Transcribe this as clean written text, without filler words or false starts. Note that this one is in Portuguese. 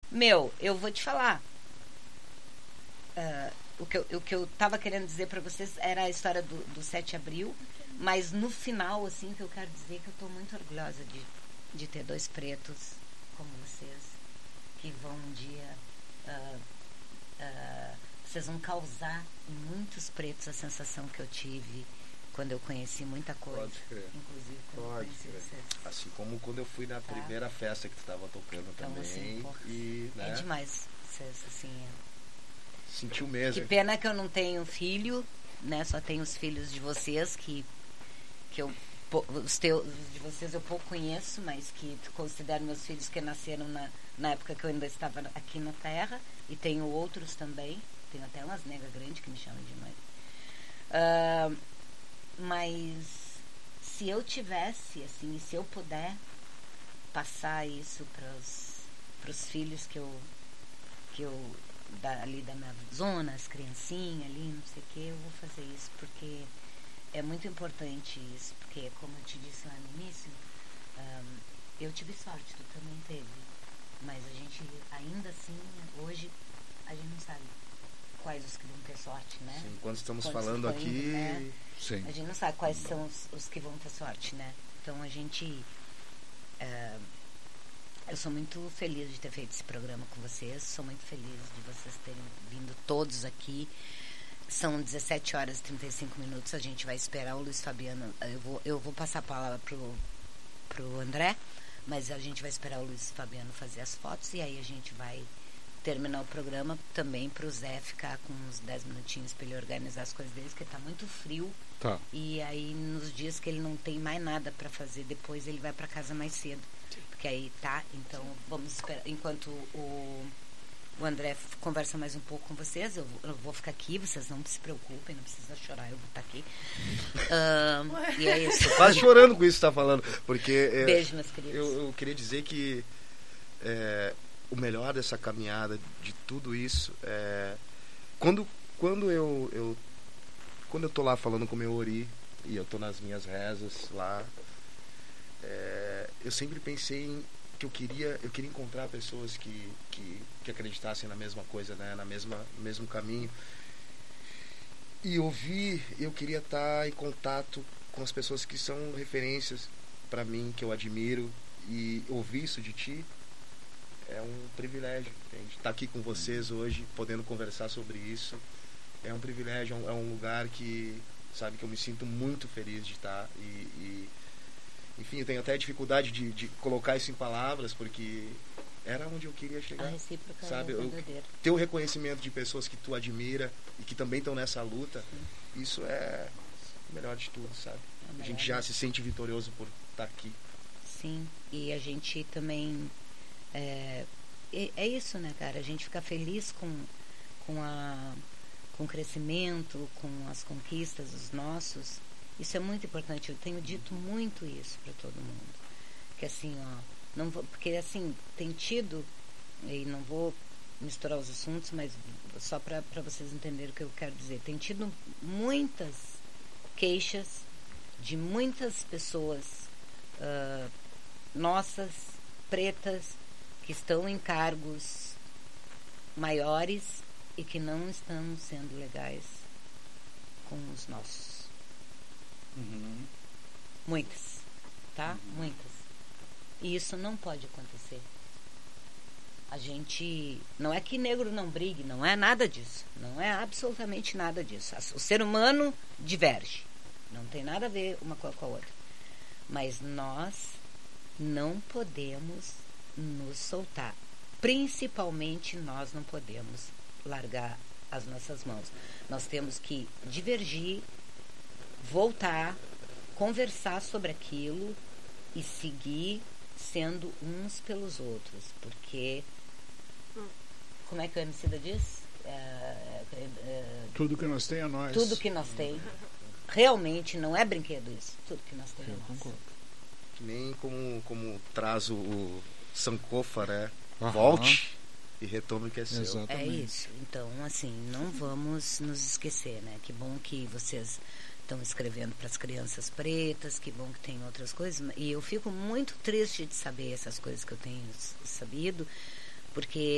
Eu vou te falar. O que eu tava querendo dizer para vocês era a história do 7 de abril, mas no final, assim, que eu quero dizer que eu tô muito orgulhosa de ter 2 pretos como vocês, que vão um dia... vocês vão causar em muitos pretos a sensação que eu tive quando eu conheci muita coisa. Pode crer. Inclusive quando eu conheci vocês. Assim como quando eu fui na primeira festa que tu tava tocando então, também. Assim, porra, e, né? É demais. Vocês, assim... Sentiu mesmo. Que pena que eu não tenho filho, né? Só tenho os filhos de vocês, que eu... Os de vocês eu pouco conheço, mas que considero meus filhos que nasceram na época que eu ainda estava aqui na Terra. E tenho outros também. Tenho até umas negas grandes que me chamam de mãe. Mas se eu tivesse, assim, e se eu puder passar isso para os filhos que eu ali da minha zona, as criancinhas ali, não sei o que, eu vou fazer isso, porque é muito importante isso, porque como eu te disse lá no início, eu tive sorte, tu também teve, mas a gente ainda assim, hoje, a gente não sabe quais os que vão ter sorte, né? Sim, quando estamos falando aqui, né? Sim. A gente não sabe quais são os que vão ter sorte, né? Então a gente... eu sou muito feliz de ter feito esse programa com vocês. Sou muito feliz de vocês terem vindo todos aqui. São 17 horas e 35 minutos. A gente vai esperar o Luiz Fabiano. Eu vou passar a palavra pro André, mas a gente vai esperar o Luiz Fabiano fazer as fotos e aí a gente vai terminar o programa também pro Zé ficar com uns 10 minutinhos para ele organizar as coisas dele, porque tá muito frio. Tá. E aí nos dias que ele não tem mais nada para fazer, depois ele vai para casa mais cedo. Porque aí tá, então vamos esperar. Enquanto o André conversa mais um pouco com vocês, eu vou ficar aqui, vocês não se preocupem, não precisa chorar, eu vou estar aqui. E é isso. Quase chorando com isso que você tá falando, porque... Beijo, meus queridos. Eu queria dizer que o melhor dessa caminhada, de tudo isso, quando eu tô lá falando com o meu Ori, e eu tô nas minhas rezas lá, eu sempre pensei que eu queria encontrar pessoas que acreditassem na mesma coisa, né? No mesmo caminho. E eu queria estar em contato com as pessoas que são referências para mim, que eu admiro, e ouvir isso de ti é um privilégio, entende? Estar aqui com vocês hoje, podendo conversar sobre isso, é um privilégio, é um lugar que, sabe, que eu me sinto muito feliz de estar enfim, eu tenho até dificuldade de colocar isso em palavras, porque era onde eu queria chegar. A recíproca, sabe? verdadeira. Ter o reconhecimento de pessoas que tu admira e que também estão nessa luta, sim, isso é o melhor de tudo, sabe? A gente já se sente vitorioso por estar aqui. Sim, e a gente também... É isso, né, cara? A gente fica feliz com o crescimento, com as conquistas dos nossos. Isso é muito importante. Eu tenho dito muito isso para todo mundo. Que assim, porque assim, tem tido, e não vou misturar os assuntos, mas só para vocês entenderem o que eu quero dizer. Tem tido muitas queixas de muitas pessoas nossas, pretas, que estão em cargos maiores e que não estão sendo legais com os nossos. Uhum. Muitas, tá? Muitas. E isso não pode acontecer. A gente... Não é que negro não brigue, não é nada disso. Não é absolutamente nada disso. O ser humano diverge. Não tem nada a ver uma coisa com a outra. Mas nós não podemos nos soltar. Principalmente nós não podemos largar as nossas mãos. Nós temos que divergir, voltar, conversar sobre aquilo e seguir sendo uns pelos outros, porque como é que o Emicida diz? Tudo que nós tem é nós. Tudo que nós tem. Realmente não é brinquedo isso. Tudo que nós temos. Eu concordo. Que nem como traz o Sankofa, né? Volte e retome o que é seu. Exatamente. É isso. Então, assim, não vamos nos esquecer, né? Que bom que vocês estão escrevendo para as crianças pretas, que bom que tem outras coisas. E eu fico muito triste de saber essas coisas que eu tenho sabido, porque